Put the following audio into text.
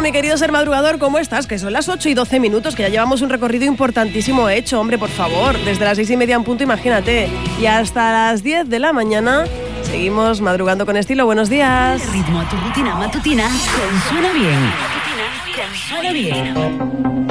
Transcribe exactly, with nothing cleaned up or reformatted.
Bueno, mi querido ser madrugador, ¿cómo estás? Que son las ocho y doce minutos, que ya llevamos un recorrido importantísimo hecho. Hombre, por favor, desde las seis y media en punto, imagínate. Y hasta las diez de la mañana seguimos madrugando con estilo. Buenos días. El ritmo a tu rutina matutina con Suena Bien. Con Suena Bien.